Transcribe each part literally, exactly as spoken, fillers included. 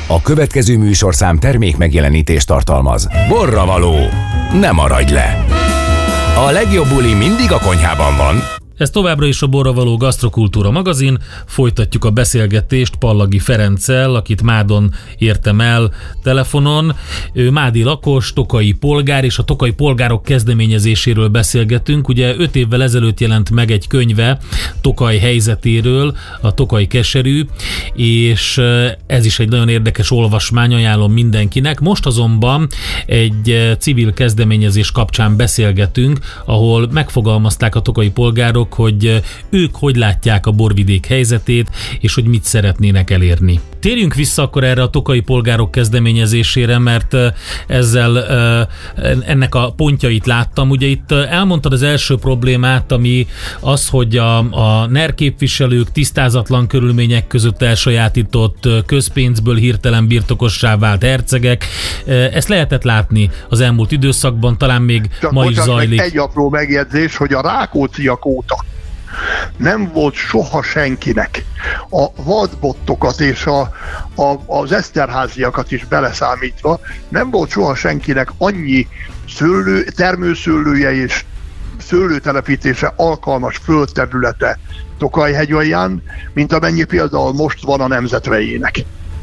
A következő műsorszám termék megjelenítést tartalmaz. Borravaló, ne maradj le! A legjobb buli mindig a konyhában van. Ez továbbra is a Borravaló Gasztrokultúra magazin. Folytatjuk a beszélgetést Pallagi Ferenccel, akit Mádon értem el telefonon. Ő mádi lakos, tokaji polgár, és a tokaji polgárok kezdeményezéséről beszélgetünk. Ugye öt évvel ezelőtt jelent meg egy könyve Tokaj helyzetéről, a Tokaj keserű, és ez is egy nagyon érdekes olvasmány, ajánlom mindenkinek. Most azonban egy civil kezdeményezés kapcsán beszélgetünk, ahol megfogalmazták a tokaji polgárok, hogy ők hogy látják a borvidék helyzetét, és hogy mit szeretnének elérni. Térjünk vissza akkor erre a tokaji polgárok kezdeményezésére, mert ezzel ennek a pontjait láttam. Ugye itt elmondtad az első problémát, ami az, hogy a, a en e er képviselők tisztázatlan körülmények között elsajátított közpénzből hirtelen birtokossá vált hercegek. Ezt lehetett látni az elmúlt időszakban, talán még Csak ma is zajlik. Egy apró megjegyzés, hogy a Rákócziak óta nem volt soha senkinek a vadbottokat és a, a, az Eszterháziakat is beleszámítva, nem volt soha senkinek annyi szőlő, termőszőlője és szőlőtelepítése alkalmas földterülete Tokaj-hegyalján, mint amennyi például most van a Nemzetvejének.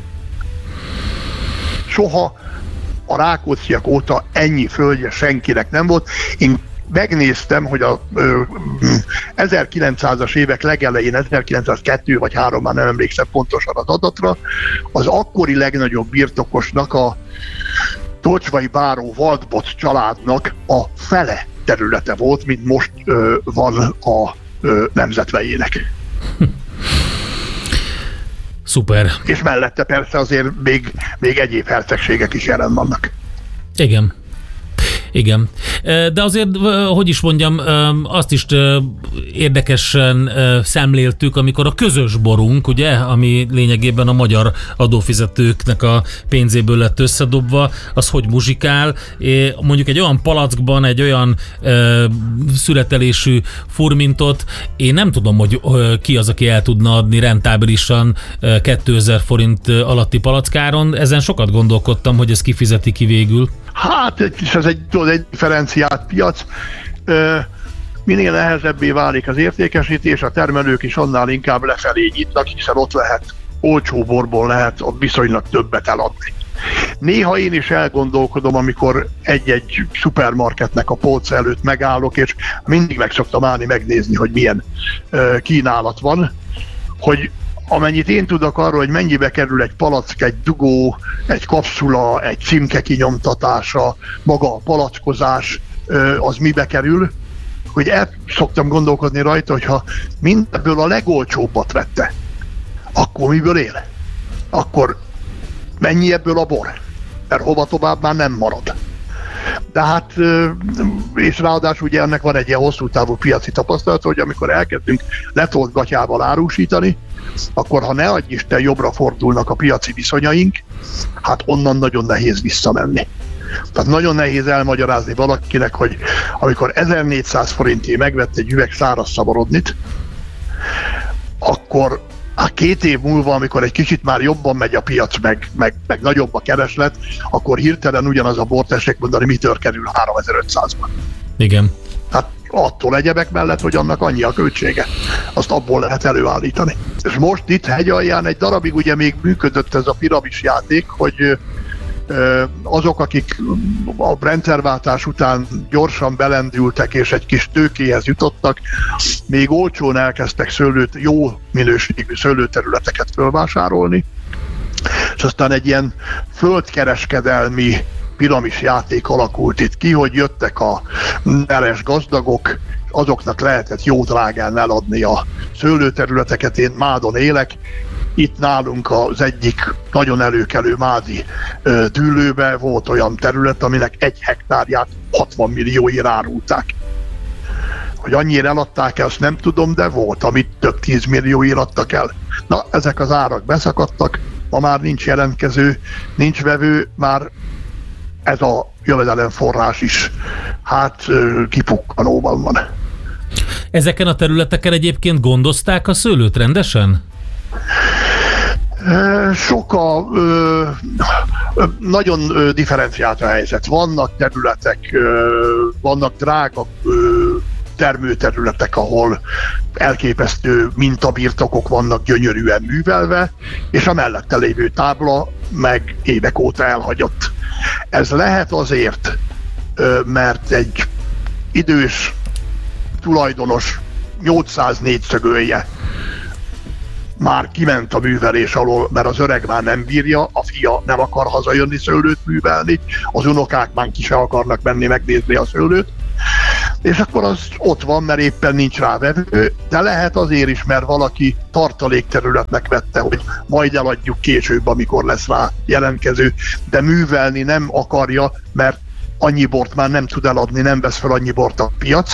Soha a Rákócziak óta ennyi földje senkinek nem volt. Én megnéztem, hogy a ö, ezerkilencszázas évek legelején, ezerkilencszázkettő vagy három, már nem emlékszem pontosan az adatra, az akkori legnagyobb birtokosnak, a Tolcsvai báró Waldbott családnak a fele területe volt, mint most ö, van a ö, Nemzetvejének. Szuper. És mellette persze azért még, még egyéb hercegségek is jelen vannak. Igen. Igen. De azért, hogy is mondjam, azt is érdekesen szemléltük, amikor a közös borunk, ugye, ami lényegében a magyar adófizetőknek a pénzéből lett összedobva, az hogy muzsikál. Mondjuk egy olyan palackban, egy olyan születelésű furmintot, én nem tudom, hogy ki az, aki el tudna adni rentábilisan kétezer forint alatti palackáron. Ezen sokat gondolkodtam, hogy ez kifizeti ki végül. Hát, ez egy, egy differenciált piac. Minél nehezebbé válik az értékesítés, a termelők is annál inkább lefelé nyitnak, hiszen ott lehet, olcsó borból lehet ott viszonylag többet eladni. Néha én is elgondolkodom, amikor egy-egy szupermarketnek a polca előtt megállok, és mindig meg szoktam állni megnézni, hogy milyen kínálat van, hogy amennyit én tudok arról, hogy mennyibe kerül egy palack, egy dugó, egy kapszula, egy címke kinyomtatása, maga a palackozás, az mibe kerül, hogy el szoktam gondolkodni rajta, hogyha mindebből a legolcsóbbat vette, akkor miből él? Akkor mennyi ebből a bor? Mert hova tovább már nem marad. De hát, és ráadásul ugye ennek van egy ilyen hosszú távú piaci tapasztalat, hogy amikor elkezdünk letolt gatyával árusítani, akkor ha ne adj Isten, jobbra fordulnak a piaci viszonyaink, hát onnan nagyon nehéz visszamenni. Tehát nagyon nehéz elmagyarázni valakinek, hogy amikor ezernégyszáz forintért megvett egy üveg száraz Szaborodnit, akkor hát két év múlva, amikor egy kicsit már jobban megy a piac, meg, meg, meg nagyobb a kereslet, akkor hirtelen ugyanaz a bor, tessék mondani, mitől kerül háromezer-ötszázban. Igen. Hát attól egyebek mellett, hogy annak annyi a költsége. Azt abból lehet előállítani. És most itt Hegyalján egy darabig ugye még működött ez a piramis játék, hogy azok, akik a rendszerváltás után gyorsan belendültek és egy kis tőkéhez jutottak, még olcsón elkezdtek szőlőt, jó minőségű szőlőterületeket fölvásárolni, és aztán egy ilyen földkereskedelmi piramis játék alakult itt ki, hogy jöttek a neres gazdagok, azoknak lehetett jó drágán eladni a szőlőterületeket. Én Mádon élek, itt nálunk az egyik nagyon előkelő mádi ö, dűlőbe volt olyan terület, aminek egy hektárját hatvan millióért árulták. Hogy annyira eladták el, azt nem tudom, de volt, amit több tíz millióért adtak el. Na, ezek az árak beszakadtak, ma már nincs jelentkező, nincs vevő, már ez a jövedelemforrás is hát kipukkanóban van. Ezeken a területeken egyébként gondozták a szőlőt rendesen? Sok a, ö, nagyon ö, differenciált a helyzet. Vannak területek, ö, vannak drága ö, termőterületek, ahol elképesztő mintabirtokok vannak gyönyörűen művelve, és a mellette lévő tábla meg évek óta elhagyott. Ez lehet azért, mert egy idős tulajdonos nyolcszáz négyszögölje már kiment a művelés alól, mert az öreg már nem bírja, a fia nem akar hazajönni szőlőt művelni, az unokák már ki se akarnak menni megnézni a szőlőt, és akkor az ott van, mert éppen nincs rá vevő, de lehet azért is, mert valaki tartalékterületnek vette, hogy majd eladjuk később, amikor lesz rá jelentkező, de művelni nem akarja, mert annyi bort már nem tud eladni, nem vesz fel annyi bort a piac.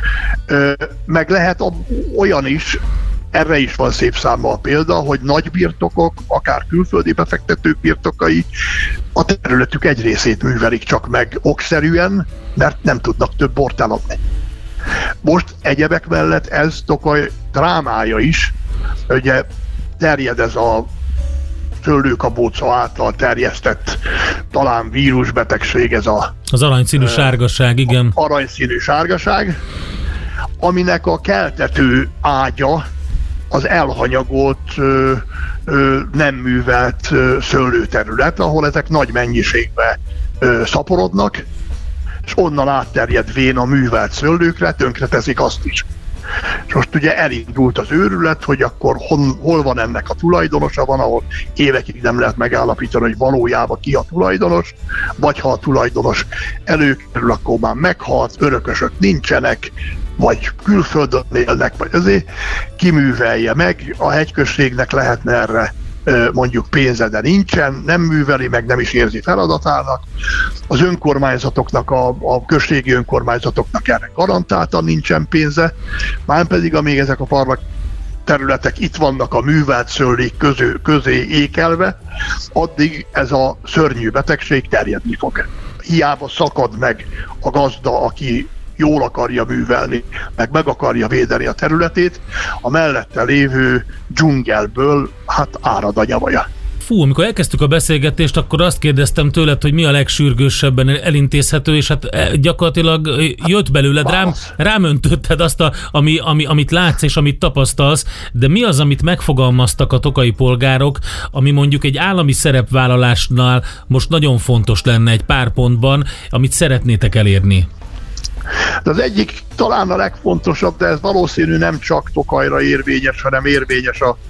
Meg lehet olyan is, erre is van szép száma a példa, hogy nagy birtokok, akár külföldi befektetők birtokai a területük egy részét művelik csak meg okszerűen, mert nem tudnak több bort eladni. Most egyebek mellett ez Tokaj drámája is, ugye terjed ez a szőlőkabóca által terjesztett talán vírusbetegség, ez a... Az aranyszínű sárgaság, igen. Aranyszínű sárgaság, aminek a keltető ágya az elhanyagolt, ö, ö, nem művelt ö, szőlőterület, ahol ezek nagy mennyiségben ö, szaporodnak, és onnan átterjedvén a művelt szőlőkre tönkreteszik azt is. És most ugye elindult az őrület, hogy akkor hon, hol van ennek a tulajdonosa, van, ahol évekig nem lehet megállapítani, hogy valójában ki a tulajdonos, vagy ha a tulajdonos előkerül, akkor már meghalt, örökösök nincsenek, vagy külföldön élnek, vagy azért kiművelje meg. A hegyközségnek lehetne erre mondjuk pénze, de nincsen, nem műveli, meg nem is érzi feladatának. Az önkormányzatoknak, a, a községi önkormányzatoknak erre garantáltan nincsen pénze, már pedig amíg ezek a park területek itt vannak a művelt szőlék közé, közé ékelve, addig ez a szörnyű betegség terjedni fog. Hiába szakad meg a gazda, aki jól akarja művelni, meg meg akarja védeni a területét, a mellette lévő dzsungelből hát árad a nyavaja. Fú, amikor elkezdtük a beszélgetést, akkor azt kérdeztem tőled, hogy mi a legsürgősebben elintézhető, és hát gyakorlatilag jött belőled, rám, rám öntötted azt, a, ami, ami, amit látsz és amit tapasztalsz, de mi az, amit megfogalmaztak a tokaji polgárok, ami mondjuk egy állami szerepvállalásnál most nagyon fontos lenne egy pár pontban, amit szeretnétek elérni? De az egyik talán a legfontosabb, de ez valószínű nem csak Tokajra érvényes, hanem érvényes a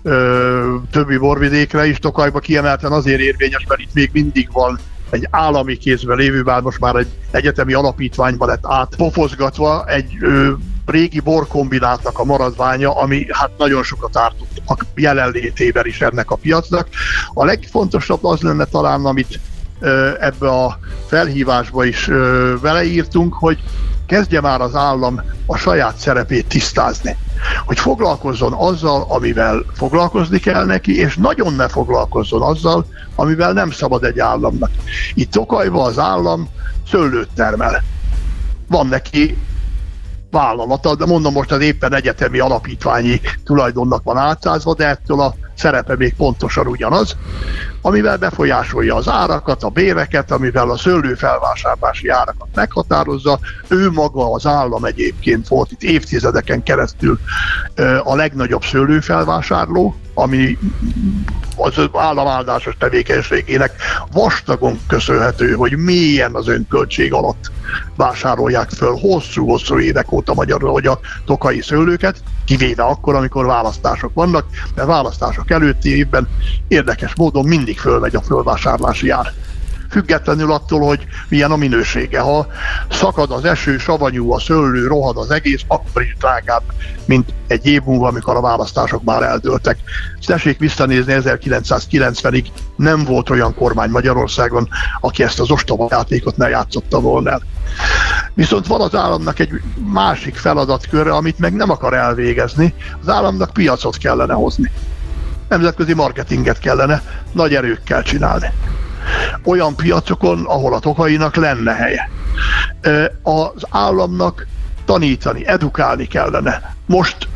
ö, többi borvidékre is. Tokajba kiemelten azért érvényes, mert itt még mindig van egy állami kézben lévő, bár most már egy egyetemi alapítványba lett átpofozgatva egy ö, régi borkombinátnak a maradványa, ami hát nagyon sokat ártott a jelenlétében is ennek a piacnak. A legfontosabb az lenne talán, amit ebbe a felhívásba is beleírtunk, hogy kezdje már az állam a saját szerepét tisztázni. Hogy foglalkozzon azzal, amivel foglalkozni kell neki, és nagyon ne foglalkozzon azzal, amivel nem szabad egy államnak. Itt Tokajban az állam szőlőt termel. Van neki vállalata, de mondom, most az éppen egyetemi alapítványi tulajdonnak van átszázva, de ettől a szerepe még pontosan ugyanaz, amivel befolyásolja az árakat, a béreket, amivel a szőlő felvásárlási árakat meghatározza. Ő maga az állam egyébként volt itt évtizedeken keresztül a legnagyobb szőlőfelvásárló, ami az állam áldásos tevékenységének vastagon köszönhető, hogy mélyen az önköltség alatt vásárolják föl hosszú-hosszú évek óta magyarul, hogy a tokaji szőlőket, kivéve akkor, amikor választások vannak, mert választások előtti évben érdekes módon mindig fölmegy a fölvásárlási ár. Függetlenül attól, hogy milyen a minősége. Ha szakad az eső, savanyú a szőlő, rohad az egész, akkor is drágább, mint egy év múlva, amikor a választások már eldőltek. Tessék visszanézni, ezerkilencszázkilencvenig nem volt olyan kormány Magyarországon, aki ezt az ostoba játékot ne játszotta volna el. Viszont van az államnak egy másik feladatkörre, amit meg nem akar elvégezni. Az államnak piacot kellene hozni. Nemzetközi marketinget kellene nagy erőkkel csinálni. Olyan piacokon, ahol a tokainak lenne helye. Az államnak tanítani, edukálni kellene. Most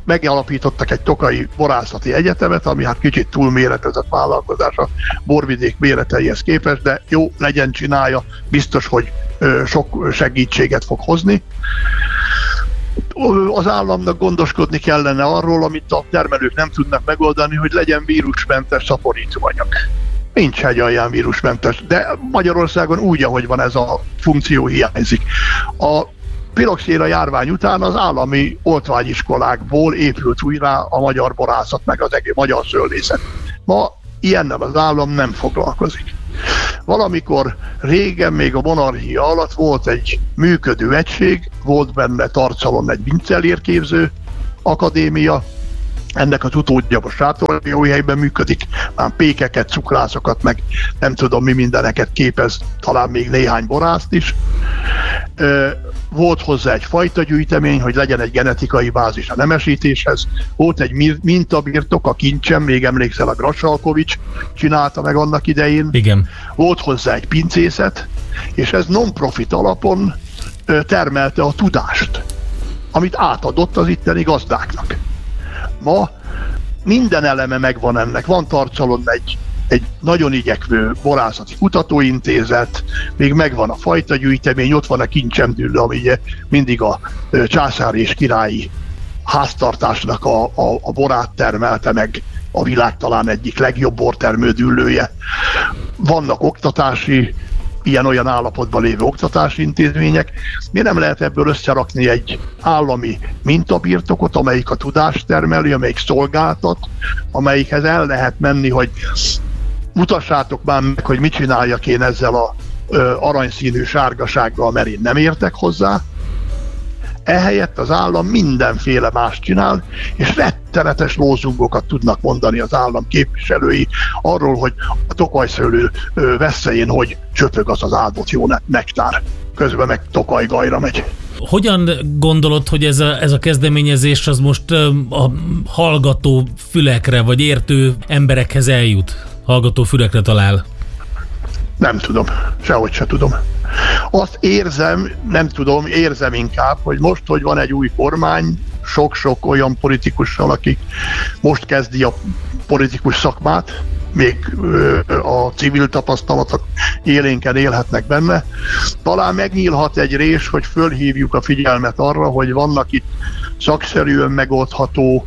megalapítottak egy tokaji borászati egyetemet, ami hát kicsit túlméretezett vállalkozás a borvidék méreteihez képest, de jó, legyen, csinálja, biztos, hogy sok segítséget fog hozni. Az államnak gondoskodni kellene arról, amit a termelők nem tudnak megoldani, hogy legyen vírusmentes szaporítóanyag. Nincs egy olyan vírusmentes, de Magyarországon úgy, ahogy van, ez a funkció hiányzik. A piloxéra járvány után az állami oltványiskolákból épült újra a magyar borászat, meg az egész magyar szőlészet. Ma ilyennel az állam nem foglalkozik. Valamikor régen, még a monarchia alatt volt egy működő egység, volt benne Tarcalon egy vincellérképző akadémia, ennek az utódja most Sátordióhelyben működik, már pékeket, cukrászokat, meg nem tudom mi mindeneket képez, talán még néhány borászt is. Volt hozzá egy fajtagyűjtemény, hogy legyen egy genetikai bázis a nemesítéshez. Volt egy mintabirtok a Kincsen, még emlékszel, a Grassalkovics csinálta meg annak idején. Igen. Volt hozzá egy pincészet, és ez non-profit alapon termelte a tudást, amit átadott az itteni gazdáknak. Ma minden eleme megvan ennek. Van Tarcalon egy, egy nagyon igyekvő borászati kutatóintézet, még megvan a fajtagyűjtemény, ott van a Kincsemdüllő, ami ugye mindig a császári és királyi háztartásnak a, a, a borát termelte meg, a világ talán egyik legjobb bortermő düllője. Vannak oktatási, ilyen-olyan állapotban lévő oktatási intézmények. Miért nem lehet ebből összerakni egy állami mintabirtokot, amelyik a tudást termeli, amelyik szolgáltat, amelyikhez el lehet menni, hogy mutassátok már meg, hogy mit csináljak én ezzel a ö, aranyszínű sárgasággal, mert én nem értek hozzá. Ehelyett az állam mindenféle más csinál, és rettenetes lózungokat tudnak mondani az állam képviselői arról, hogy a tokajszőlő veszélyén hogy csöpög az az áldott jó nektár. Közben meg Tokaj-Gajra megy. Hogyan gondolod, hogy ez a, ez a kezdeményezés az most a hallgató fülekre, vagy értő emberekhez eljut? Hallgató fülekre talál? Nem tudom, sehogy se tudom. Azt érzem, nem tudom, érzem inkább, hogy most, hogy van egy új kormány, sok-sok olyan politikussal, aki most kezdi a politikus szakmát, még a civil tapasztalatok élénken élhetnek benne, talán megnyílhat egy rés, hogy fölhívjuk a figyelmet arra, hogy vannak itt szakszerűen megoldható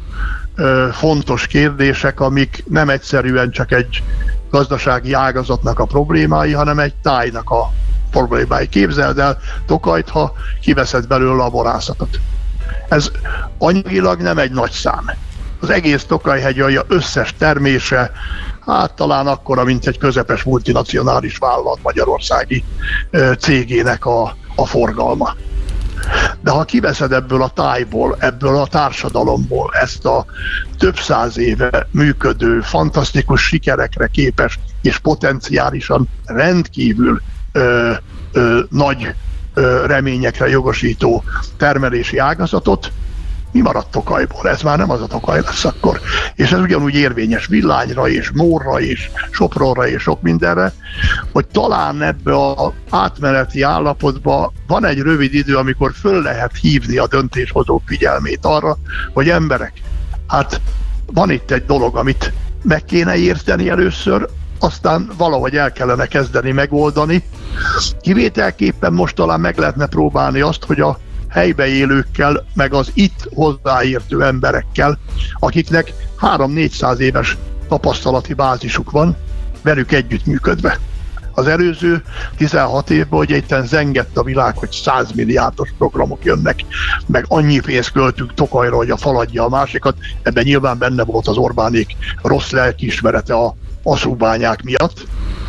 fontos kérdések, amik nem egyszerűen csak egy gazdasági ágazatnak a problémái, hanem egy tájnak a problémái. Képzeld el Tokajt, ha kiveszed belőle a borászatot. Ez anyagilag nem egy nagy szám. Az egész Tokaj-hegyi összes termése, hát talán akkora, mint egy közepes multinacionális vállalat magyarországi cégének a, a forgalma. De ha kiveszed ebből a tájból, ebből a társadalomból ezt a több száz éve működő, fantasztikus sikerekre képes és potenciálisan rendkívül ö, ö, nagy ö, reményekre jogosító termelési ágazatot, mi maradt Tokajból? Ez már nem az a Tokaj lesz akkor. És ez ugyanúgy érvényes Villányra és Mórra és Sopronra és sok mindenre, hogy talán ebbe az átmeneti állapotba van egy rövid idő, amikor föl lehet hívni a döntéshozók figyelmét arra, hogy emberek, hát van itt egy dolog, amit meg kéne érteni először, aztán valahogy el kellene kezdeni megoldani. Kivételképpen most talán meg lehetne próbálni azt, hogy a helybe élőkkel, meg az itt hozzáértő emberekkel, akiknek három-négyszáz éves tapasztalati bázisuk van, velük együttműködve. Az előző tizenhat évben, hogy egyten zengett a világ, hogy száz milliárdos programok jönnek, meg annyi pénzt költünk Tokajra, hogy a faladja a másikat, ebben nyilván benne volt az Orbánék rossz lelkiismerete a aszúbányák miatt,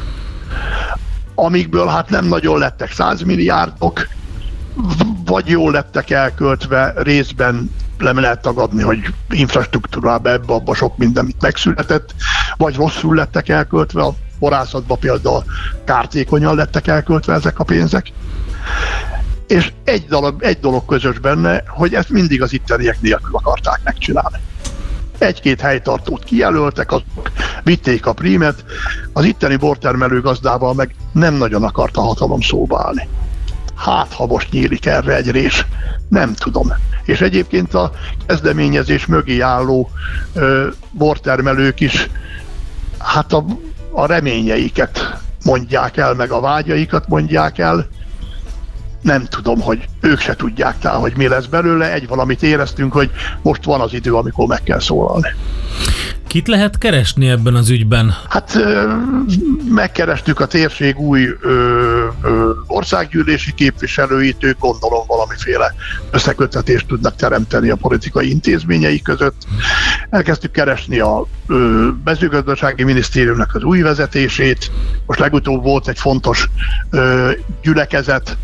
amikből hát nem nagyon lettek száz milliárdok, vagy jól lettek elköltve, részben nem lehet tagadni, hogy infrastruktúrába ebbe abba sok minden mit megszületett, vagy rosszul lettek elköltve, a borászatban például kártékonyan lettek elköltve ezek a pénzek. És egy dolog, egy dolog közös benne, hogy ezt mindig az itteniek nélkül akarták megcsinálni. Egy-két helytartót kijelöltek, azok vitték a prímet, az itteni bortermelő gazdával meg nem nagyon akart a hatalom szóba állni. hát ha most nyílik erre egy rés, nem tudom. És egyébként a kezdeményezés mögé álló ö, bortermelők is hát a, a reményeiket mondják el, meg a vágyaikat mondják el. Nem tudom, hogy ők se tudják talán, hogy mi lesz belőle. Egy valamit éreztünk, hogy most van az idő, amikor meg kell szólalni. Kit lehet keresni ebben az ügyben? Hát megkerestük a térség új ö, ö, országgyűlési képviselőit, ők gondolom valamiféle összeköttetést tudnak teremteni a politikai intézményei között. Elkezdtük keresni a ö, mezőgazdasági minisztériumnak az új vezetését. Most legutóbb volt egy fontos ö, gyülekezet,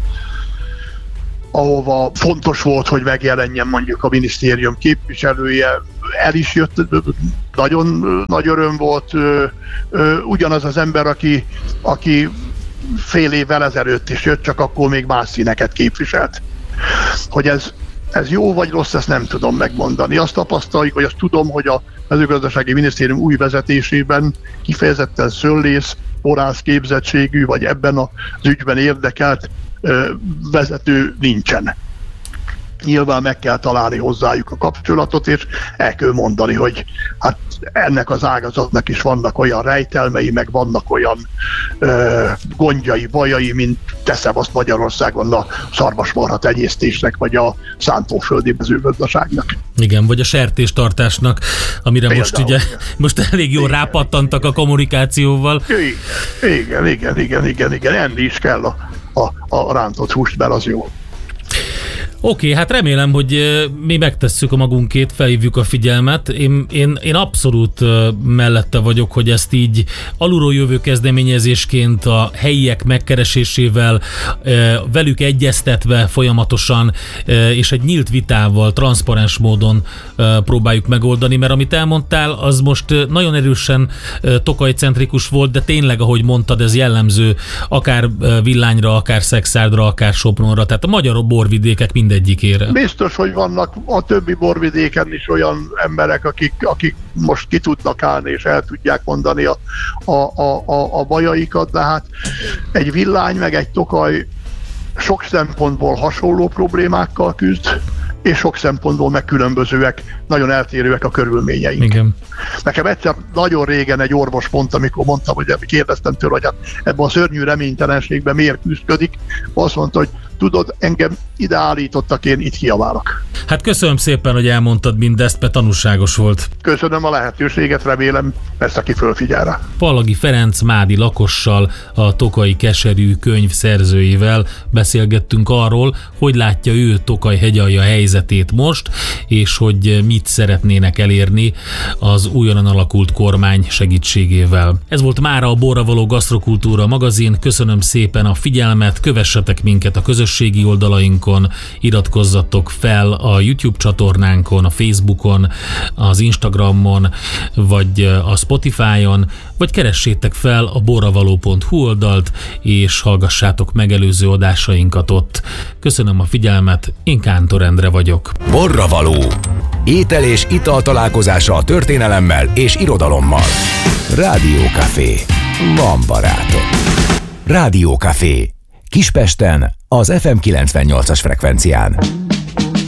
ahova fontos volt, hogy megjelenjen mondjuk a minisztérium képviselője, el is jött, nagyon nagy öröm volt, ugyanaz az ember, aki, aki fél évvel ezelőtt is jött, csak akkor még más színeket képviselt. Hogy ez, ez jó vagy rossz, ezt nem tudom megmondani. Azt tapasztaljuk, vagy azt tudom, hogy a mezőgazdasági minisztérium új vezetésében kifejezetten szőlész, borász képzettségű, vagy ebben az ügyben érdekelt vezető nincsen. Nyilván meg kell találni hozzájuk a kapcsolatot, és el kell mondani, hogy hát ennek az ágazatnak is vannak olyan rejtelmei, meg vannak olyan ö, gondjai, bajai, mint teszem azt Magyarországon a szarvasmarha tenyésztésnek, vagy a szántóföldi mezőgazdaságnak. Igen, vagy a sertéstartásnak, amire Például, most ugye most elég jól igen, rápattantak a kommunikációval. Igen, igen, igen, igen, igen, igen. enni is kell a, a, a rántott húst, mert az jó. Oké, okay, hát remélem, hogy mi megtesszük a magunkét, felhívjuk a figyelmet. Én, én, én abszolút mellette vagyok, hogy ezt így alulról jövő kezdeményezésként a helyiek megkeresésével, velük egyeztetve folyamatosan, és egy nyílt vitával, transzparens módon próbáljuk megoldani, mert amit elmondtál, az most nagyon erősen tokajcentrikus volt, de tényleg, ahogy mondtad, ez jellemző akár Villányra, akár Szekszárd-ra, akár Sopronra, tehát a magyar borvidékek mind egyikére. Biztos, hogy vannak a többi borvidéken is olyan emberek, akik, akik most ki tudnak állni, és el tudják mondani a, a, a, a, a bajaikat, de hát egy Villány meg egy Tokaj sok szempontból hasonló problémákkal küzd, és sok szempontból meg különbözőek, nagyon eltérőek a körülményeink. Igen. Nekem egyszer nagyon régen egy orvos mondta, amikor mondtam, hogy kérdeztem tőle, hogy hát ebben a szörnyű reménytelenségben miért küzdködik, azt mondta, hogy tudod, engem ide állítottak, én itt kiabálok. Hát köszönöm szépen, hogy elmondtad mindezt, mert tanulságos volt. Köszönöm a lehetőséget, remélem, persze aki fölfigyel rá. Pallagi Ferenc mádi lakossal, a Tokaji Keserű könyv szerzőjével beszélgettünk arról, hogy látja ő Tokaj hegyalja helyzetét most, és hogy mit szeretnének elérni az újonnan alakult kormány segítségével. Ez volt mára a Borra való Gasztrokultúra magazin. Köszönöm szépen a figyelmet, kövessetek minket a közösségi oldalainkon, iratkozzatok fel a YouTube csatornánkon, a Facebookon, az Instagramon, vagy a Spotify-on, vagy keressétek fel a borravaló pont hu oldalt, és hallgassátok megelőző adásainkat ott. Köszönöm a figyelmet, én Kántor Endre vagyok. Borravaló. Étel és ital találkozása a történelemmel és irodalommal. Rádiókafé. Van barátok. Rádiókafé. Kispesten az ef em kilencvennyolcas frekvencián.